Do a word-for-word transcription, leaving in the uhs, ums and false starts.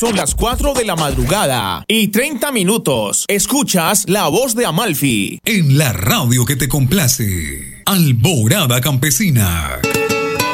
Son las cuatro de la madrugada y treinta minutos. Escuchas La Voz de Amalfi. En la radio que te complace. Alborada Campesina.